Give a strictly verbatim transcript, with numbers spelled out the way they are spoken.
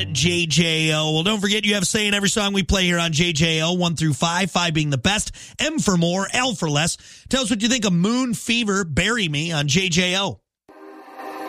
J J O. Well, don't forget you have a say in every song we play here on J J O, one through five, five being the best, M for more, L for less. Tell us what you think of Moon Fever, Bury Me on J J O.